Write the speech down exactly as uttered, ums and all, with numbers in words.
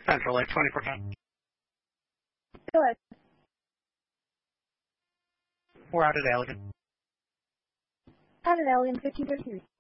Central, like twenty-four. Go ahead. We're out at Alien. Out at Alien fifteen thirty-three.